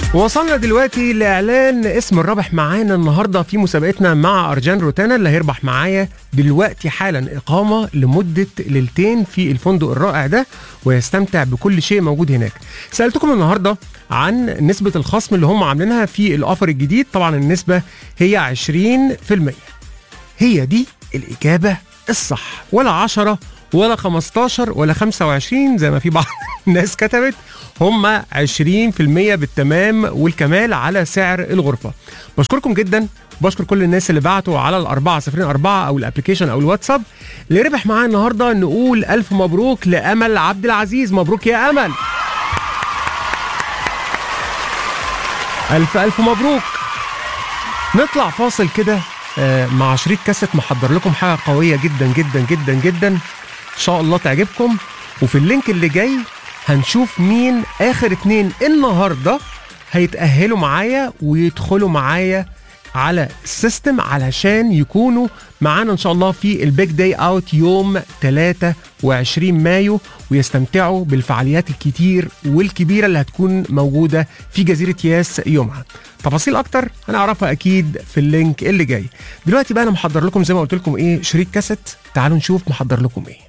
وصلنا دلوقتي لإعلان اسم الرابح معانا النهاردة في مسابقتنا مع أرجان روتانا، اللي هيربح معايا دلوقتي حالا إقامة لمدة ليلتين في الفندق الرائع ده ويستمتع بكل شيء موجود هناك. سألتكم النهاردة عن نسبة الخصم اللي هم عاملينها في الأوفر الجديد. طبعا النسبة هي 20%. هي دي الإجابة الصح، ولا 10 ولا 15 ولا 25 زي ما في بعض الناس كتبت. هم 20% بالتمام والكمال على سعر الغرفة. بشكركم جدا، بشكر كل الناس اللي بعتوا على 4004 أو الابليكيشن أو الواتساب. اللي ربح معايا النهاردة نقول ألف مبروك لأمل عبد العزيز. مبروك يا أمل، ألف مبروك. نطلع فاصل كده مع شريط كاسيت محضر لكم حاجة قوية جدا جدا جدا جدا إن شاء الله تعجبكم. وفي اللينك اللي جاي هنشوف مين آخر 2 النهاردة هيتأهلوا معايا ويدخلوا معايا على السيستم علشان يكونوا معانا إن شاء الله في البيج داي أوت يوم 23 مايو ويستمتعوا بالفعاليات الكتير والكبيرة اللي هتكون موجودة في جزيرة ياس يومها. تفاصيل أكتر هنعرفها أكيد في اللينك اللي جاي. دلوقتي بقى أنا محضر لكم زي ما قلت لكم شريط كاسيت. تعالوا نشوف محضر لكم